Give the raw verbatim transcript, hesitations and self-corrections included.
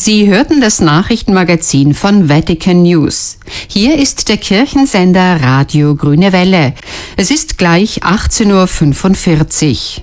Sie hörten das Nachrichtenmagazin von Vatican News. Hier ist der Kirchensender Radio Grüne Welle. Es ist gleich achtzehn Uhr fünfundvierzig.